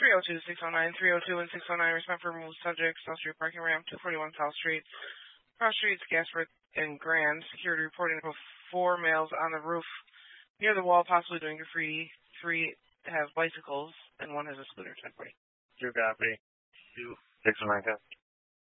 302 and 609, respond for removal subjects, South Street parking ramp, 241 South Street, Cross Streets, Gasworth, and Grand. Security reporting of 4 males on the roof near the wall, possibly doing graffiti. 3 have bicycles, and 1 has a scooter. 1040. True copy. 609.